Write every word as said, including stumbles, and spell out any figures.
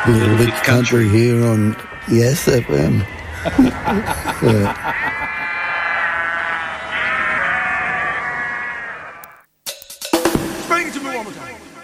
Little bit country here on Yes F M. Yeah. Bring it to me one more time.